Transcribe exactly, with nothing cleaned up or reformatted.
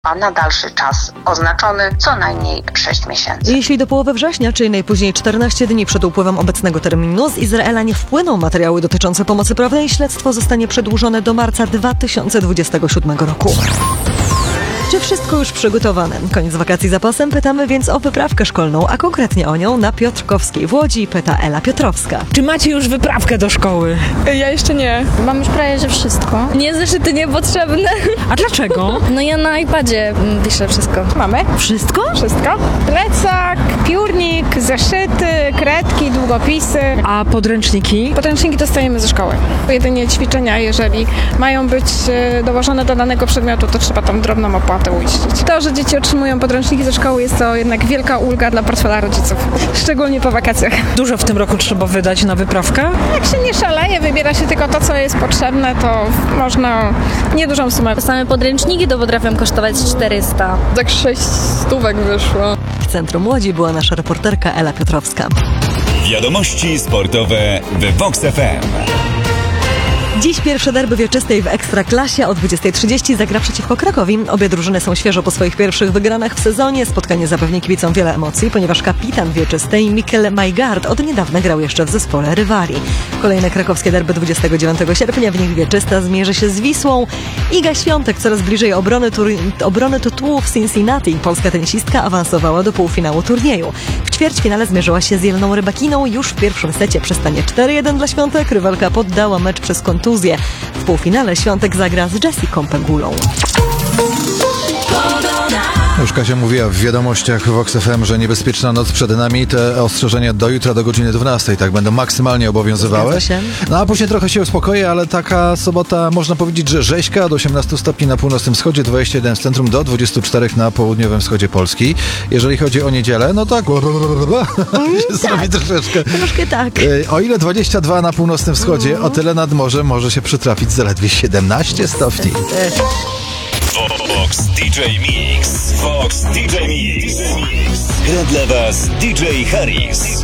a na dalszy czas oznaczony co najmniej sześć miesięcy. Jeśli do połowy września, czyli najpóźniej czternaście dni przed upływem obecnego terminu, z Izraela nie wpłyną materiały dotyczące pomocy prawnej, śledztwo zostanie przedłużone do marca dwa tysiące dwudziestego siódmego roku. Czy wszystko już przygotowane? Koniec wakacji za pasem, pytamy więc o wyprawkę szkolną, a konkretnie o nią na Piotrkowskiej w Łodzi pyta Ela Piotrowska. Czy macie już wyprawkę do szkoły? Ja jeszcze nie. Mam już prawie, że wszystko. Nie, zeszyty niepotrzebne. A dlaczego? No ja na iPadzie mm, piszę wszystko. Mamy? Wszystko? Wszystko. Plecak, piórnik, zeszyty, kredki, długopisy. A podręczniki? Podręczniki dostajemy ze szkoły. Jedynie ćwiczenia, jeżeli mają być e, dołożone do danego przedmiotu, to trzeba tam drobną opłatę uiścić. To, że dzieci otrzymują podręczniki ze szkoły, jest to jednak wielka ulga dla portfela rodziców. Szczególnie po wakacjach. Dużo w tym roku trzeba wydać na wyprawkę? Jak się nie szaleje, wybiera się tylko to, co jest potrzebne, to można niedużą sumę. Same podręczniki to potrafią kosztować czterysta. Tak sześć stówek wyszło. W centrum Łodzi była nasza reporterka Ela Piotrowska. Wiadomości sportowe w Vox F M. Dziś pierwsze derby wieczystej w Ekstraklasie o dwudziestej trzydzieści zagra przeciwko Krakowi. Obie drużyny są świeżo po swoich pierwszych wygranych w sezonie. Spotkanie zapewni kibicom wiele emocji, ponieważ kapitan wieczystej Mikkel Majgaard od niedawna grał jeszcze w zespole rywali. Kolejne krakowskie derby dwudziestego dziewiątego sierpnia, w nich wieczysta zmierzy się z Wisłą. Iga Świątek coraz bliżej obrony, tur- obrony tytułu w Cincinnati. Polska tenisistka awansowała do półfinału turnieju. W ćwierćfinale zmierzyła się z Jeleną Rybakiną. Już w pierwszym secie przy stanie cztery jeden dla Świątek. Rywalka poddała mecz przez kontuzję. W półfinale Świątek zagra z Jessicą Pegulą. Już Kasia mówiła w wiadomościach Vox F M, że niebezpieczna noc przed nami. Te ostrzeżenia do jutra do godziny dwunastej tak będą maksymalnie obowiązywały. No a później trochę się uspokoję, ale taka sobota, można powiedzieć, że rzeźka od osiemnastu stopni na północnym wschodzie, dwadzieścia jeden w centrum, do dwudziestu czterech na południowym wschodzie Polski. Jeżeli chodzi o niedzielę, no tak, się zrobi troszeczkę. Troszkę tak. O ile dwadzieścia dwa na północnym wschodzie, o tyle nad morzem może się przytrafić zaledwie siedemnaście stopni. Vox D J Mix. Vox D J Mix. Gra dla Was D J Harris.